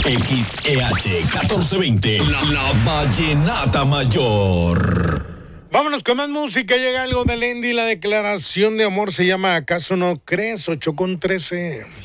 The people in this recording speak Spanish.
XEH 1420, la Vallenata Mayor. Vámonos con más música. Llega algo de Lendy. La declaración de amor se llama ¿Acaso no crees? 8:13.